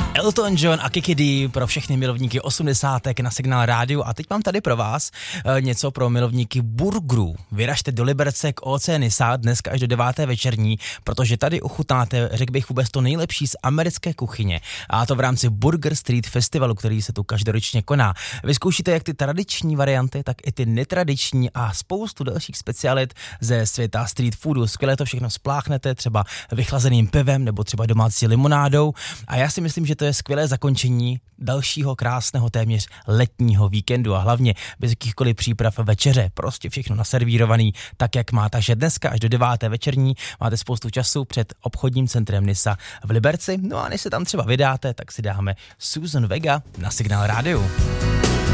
Elton John a Kiki D pro všechny milovníky 80. na Signál rádiu a teď mám tady pro vás něco pro milovníky burgerů. Vyražte do Liberce k OC Nisa dneska až do 9. večerní, protože tady ochutnáte, řekl bych, vůbec to nejlepší z americké kuchyně. A to v rámci Burger Street Festivalu, který se tu každoročně koná. Vyzkoušíte jak ty tradiční varianty, tak i ty netradiční a spoustu dalších specialit ze světa street foodu. Skvěle to všechno spláchnete, třeba vychlazeným pivem nebo třeba domácí limonádou. A já si myslím, že to je skvělé zakončení dalšího krásného téměř letního víkendu a hlavně bez jakýchkoliv příprav večeře. Prostě všechno naservírovaný tak, jak má. Takže dneska až do 9. večerní máte spoustu času před obchodním centrem Nisa v Liberci. No a než se tam třeba vydáte, tak si dáme Susan Vega na Signál rádiu.